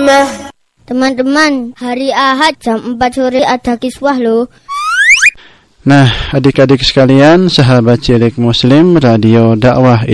Muslimah. Teman-teman, hari Ahad jam 4 sore ada kiswah loh. Nah, adik-adik sekalian, sahabat cilik Muslim Radio Dakwah